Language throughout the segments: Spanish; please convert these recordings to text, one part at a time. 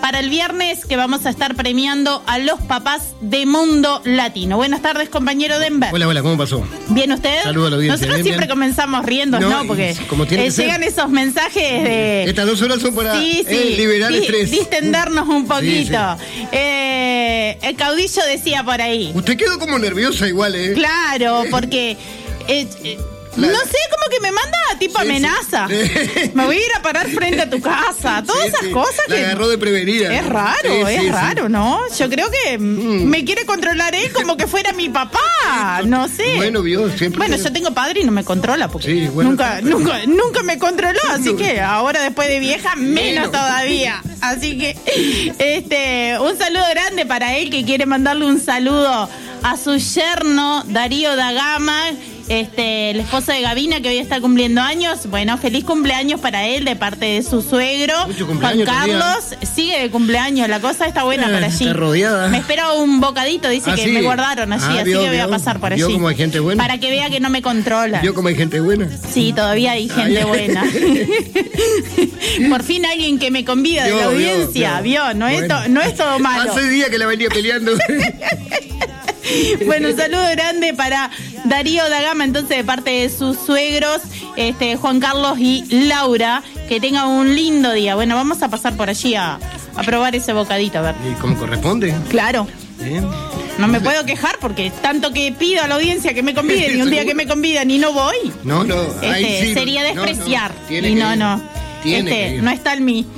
para el viernes, que vamos a estar premiando a los papás de Mundo Latino. Buenas tardes, compañero Denver. Hola, ¿cómo pasó? ¿Bien usted? Saludos a la audiencia. Nosotros siempre comenzamos riendo, ¿no? Porque llegan esos mensajes de... Estas 2 horas son para liberar estrés. Distendernos un poquito. Sí. El caudillo decía por ahí. Usted quedó como nerviosa igual, ¿eh? Claro, porque... no sé, como que me manda tipo amenaza. Sí. Me voy a ir a parar frente a tu casa. Todas esas cosas que... La agarró de prevenida. Es raro, ¿no? Yo creo que me quiere controlar él como que fuera mi papá. No sé. Bueno, siempre. Bueno, yo tengo padre y no me controla porque nunca me controló. Así que ahora después de vieja, menos todavía. Así que un saludo grande para él, que quiere mandarle un saludo a su yerno Darío da Gama, el esposo de Gavina, que hoy está cumpliendo años. Bueno, feliz cumpleaños para él de parte de su suegro Juan Carlos. Sigue de cumpleaños, la cosa está buena por allí. Está rodeada. Me espera un bocadito, dice que me guardaron allí, así que voy a pasar por allí. Yo como hay gente buena. Para que vea que no me controla. Yo como hay gente buena. Sí, todavía hay gente buena. Por fin alguien que me convida de la audiencia, vio. No es todo malo. Hace días que la venía peleando. Bueno, un saludo grande para Darío da Gama, entonces, de parte de sus suegros, Juan Carlos y Laura. Que tenga un lindo día. Bueno, vamos a pasar por allí a probar ese bocadito, a ver. ¿Y cómo corresponde? Claro. Bien. No me puedo quejar porque tanto que pido a la audiencia que me conviden y un día que me convidan y no voy. No. Sería despreciar. No. No está en mí.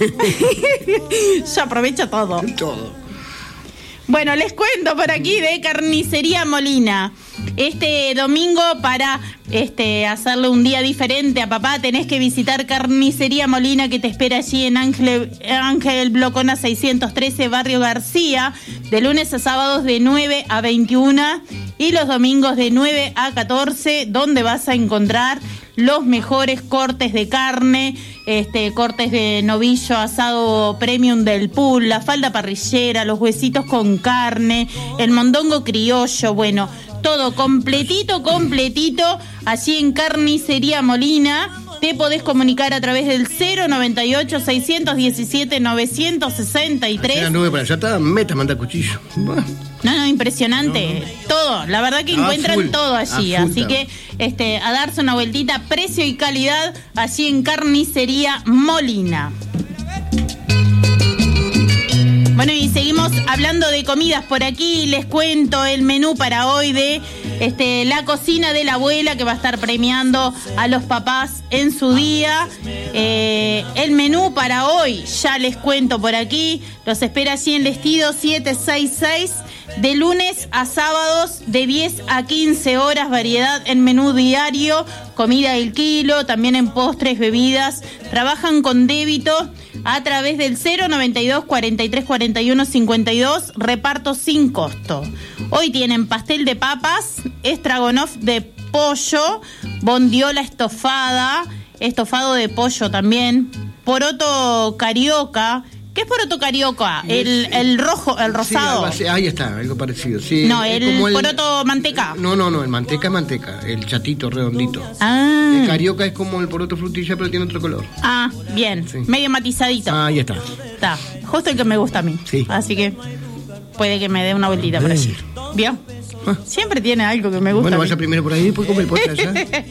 Yo aprovecho todo. Bueno, les cuento por aquí de Carnicería Molina. Este domingo, para hacerle un día diferente a papá, tenés que visitar Carnicería Molina, que te espera allí en Ángel Blocona 613, Barrio García, de lunes a sábados de 9 a 21 y los domingos de 9 a 14, donde vas a encontrar los mejores cortes de carne, cortes de novillo asado premium del pool, la falda parrillera, los huesitos con carne, el mondongo criollo, bueno, todo completito, allí en Carnicería Molina. Te podés comunicar a través del 098-617-963. La nube para allá está, manda cuchillo. No, impresionante. Todo, la verdad que encuentran todo allí. Así que a darse una vueltita, precio y calidad, allí en Carnicería Molina. Bueno, y seguimos hablando de comidas por aquí. Les cuento el menú para hoy de la cocina de la abuela, que va a estar premiando a los papás en su día. El menú para hoy, ya les cuento por aquí, los espera allí en Lestido 766, de lunes a sábados de 10 a 15 horas, variedad en menú diario, comida del kilo, también en postres, bebidas. Trabajan con débito a través del 092 43 41 52, reparto sin costo. Hoy tienen pastel de papas, estraganoff de pollo, bondiola estofado de pollo también, poroto carioca. ¿Qué es poroto carioca? El rojo, el rosado. Sí, ahí está, algo parecido. Sí, no, el poroto manteca. No, el manteca es manteca, el chatito redondito. El carioca es como el poroto frutilla, pero tiene otro color. Ah, bien, sí. Medio matizadito. Ahí está. Está, justo el que me gusta a mí. Sí. Así que puede que me dé una vueltita por allí. ¿Vio? Siempre tiene algo que me gusta. Bueno, vaya primero por ahí y después come el postre allá.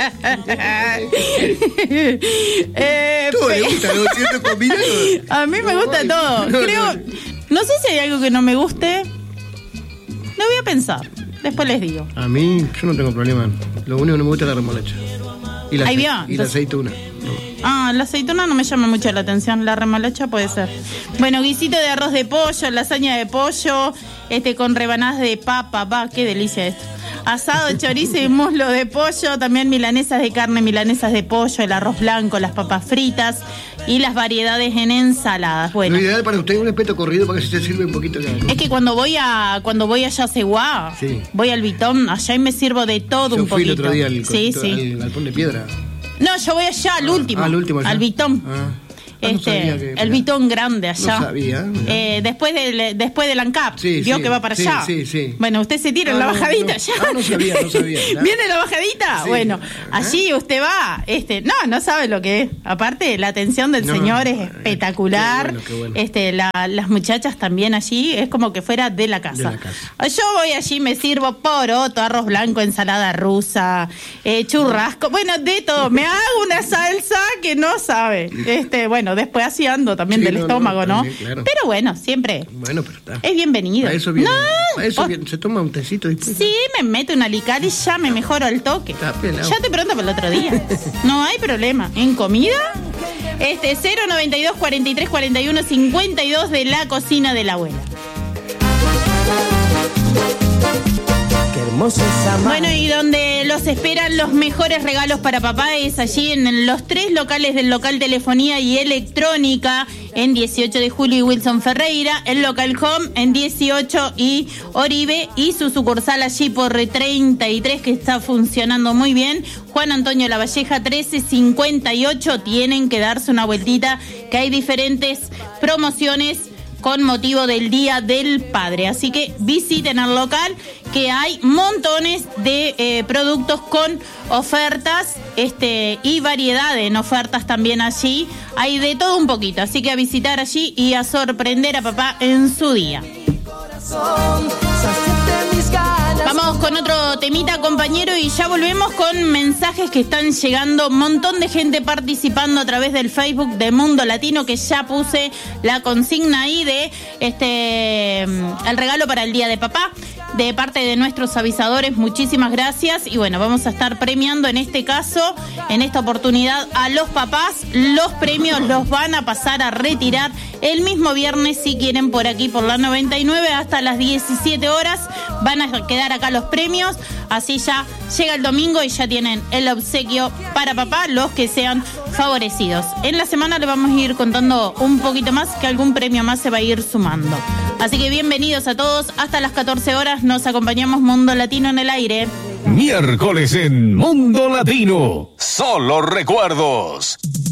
Todo le gusta, ¿no? ¿Cierto? Comida. A mí me gusta todo. No sé si hay algo que no me guste. Lo voy a pensar. Después les digo. A mí, yo no tengo problema. Lo único que no me gusta es la remolacha. Y la aceituna. La aceituna no me llama mucho la atención. La remolacha puede ser. Bueno, guisito de arroz de pollo, lasaña de pollo, con rebanadas de papa, qué delicia esto. Asado, chorizo y muslo de pollo, también milanesas de carne, milanesas de pollo, el arroz blanco, las papas fritas y las variedades en ensaladas. Bueno, lo ideal para usted es un espeto corrido para que se sirve un poquito de algo. Es que cuando voy a Yaceguá, voy al Vitón, allá y me sirvo de todo un poquito. Yo fui el otro día al Pon de Piedra. No, yo voy allá al último, al Vitón. el Vitón grande allá. No sabía. Después del ANCAP, vio que va para allá. Sí. Bueno, usted se tira en la bajadita ya. No sabía. ¿Viene la bajadita? Sí. Bueno, allí usted va. No sabe lo que es. Aparte, la atención del señor es espectacular. Qué bueno. Las muchachas también allí, es como que fuera de la casa. Yo voy allí, me sirvo poroto, arroz blanco, ensalada rusa, churrasco, bueno, de todo. Me hago una salsa que no sabe. Bueno, después así ando también del estómago, ¿no? También, claro. Pero bueno, siempre pero está. Es bienvenido. Para eso viene. Se toma un tecito después. Sí, me meto una lical y ya me mejoro al toque. Ya te pronto para el otro día. No hay problema. En comida, 092 43 41 52 de la cocina de la abuela. Bueno, y donde los esperan los mejores regalos para papá es allí en los 3 locales del local Telefonía y Electrónica, en 18 de Julio y Wilson Ferreira, el local Home en 18 y Oribe, y su sucursal allí por 33 que está funcionando muy bien, Juan Antonio Lavalleja 1358. Tienen que darse una vueltita, que hay diferentes promociones con motivo del Día del Padre. Así que visiten el local, que hay montones de productos con ofertas y variedad en ofertas también allí. Hay de todo un poquito, así que a visitar allí y a sorprender a papá en su día. Vamos con otro temita, compañero, y ya volvemos con mensajes que están llegando. Un montón de gente participando a través del Facebook de Mundo Latino, que ya puse la consigna ahí de el regalo para el Día de Papá, de parte de nuestros avisadores. Muchísimas gracias. Y bueno, vamos a estar premiando en este caso, en esta oportunidad, a los papás. Los premios los van a pasar a retirar el mismo viernes, si quieren, por aquí, por la 99, hasta las 17 horas. Van a quedar acá los premios, así ya llega el domingo y ya tienen el obsequio para papá, los que sean favorecidos. En la semana le vamos a ir contando un poquito más, que algún premio más se va a ir sumando. Así que bienvenidos a todos, hasta las 14 horas nos acompañamos. Mundo Latino en el aire. Miércoles en Mundo Latino, solo recuerdos.